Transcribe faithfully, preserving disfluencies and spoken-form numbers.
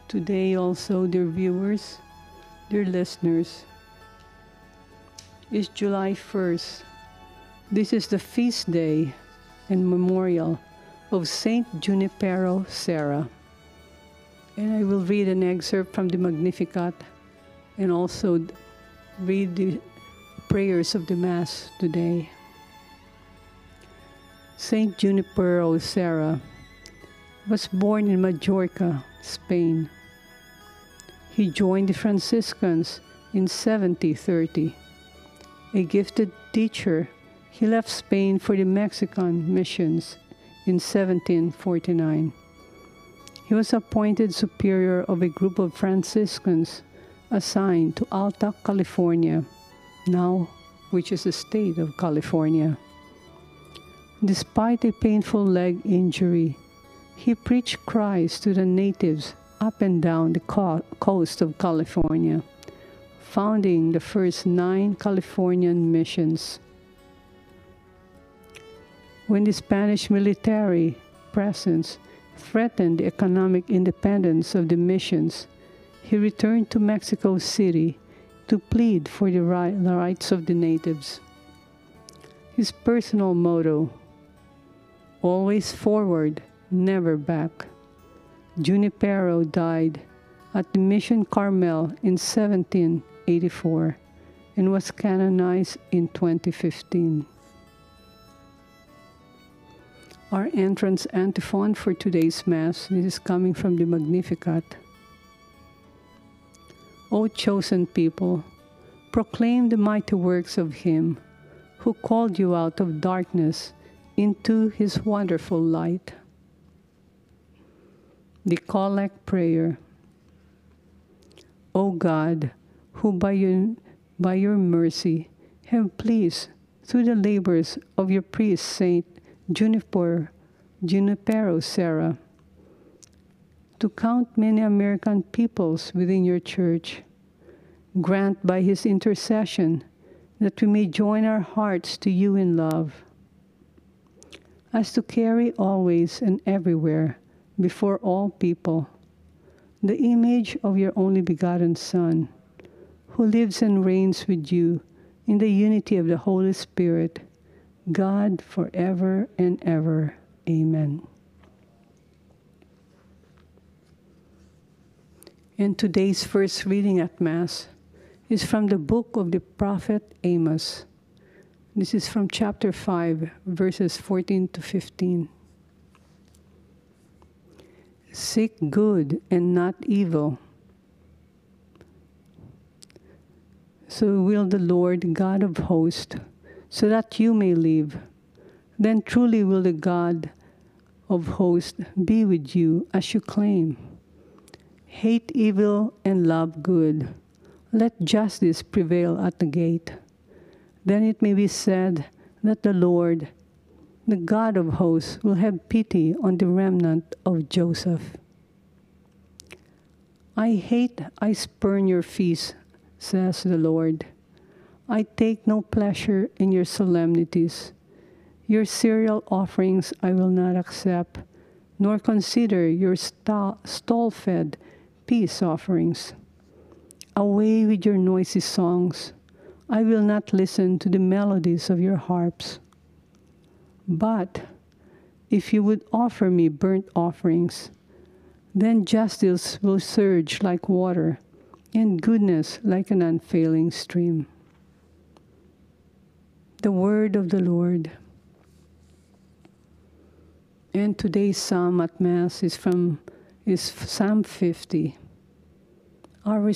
Today also, dear viewers, dear listeners, is July first. This is the feast day and memorial of Saint Junipero Serra. And I will read an excerpt from the Magnificat and also read the prayers of the Mass today. Saint Junipero Serra was born in Majorca, Spain. He joined the Franciscans in seventeen thirty. A gifted teacher, he left Spain for the Mexican missions in seventeen forty-nine. He was appointed superior of a group of Franciscans assigned to Alta California, now which is the state of California. Despite a painful leg injury, he preached Christ to the natives up and down the co- coast of California, founding the first nine Californian missions. When the Spanish military presence threatened the economic independence of the missions, he returned to Mexico City to plead for the, right, the rights of the natives. His personal motto, always forward, never back. Junipero died at the Mission Carmel in seventeen eighty-four and was canonized in twenty fifteen. Our entrance antiphon for today's Mass, this is coming from the Magnificat. O chosen people, proclaim the mighty works of Him who called you out of darkness into His wonderful light. The Collect Prayer. O God, who by your, by your mercy have pleased, through the labors of your priest Saint Junipero, Junipero Serra, to count many American peoples within your church, grant by his intercession that we may join our hearts to you in love, as to carry always and everywhere before all people the image of your only begotten Son, who lives and reigns with you in the unity of the Holy Spirit, God forever and ever. Amen. And today's first reading at Mass is from the book of the prophet Amos. This is from chapter five, verses fourteen to fifteen. Seek good and not evil, so will the Lord God of hosts, so that you may live. Then truly will the God of hosts be with you as you claim. Hate evil and love good. Let justice prevail at the gate. Then it may be said that the Lord, the God of hosts, will have pity on the remnant of Joseph. I hate, I spurn your feasts, says the Lord. I take no pleasure in your solemnities. Your cereal offerings I will not accept, nor consider your stall-fed peace offerings. Away with your noisy songs. I will not listen to the melodies of your harps. But if you would offer me burnt offerings, then justice will surge like water, and goodness like an unfailing stream. The word of the Lord. And today's psalm at Mass is from is Psalm fifty. Our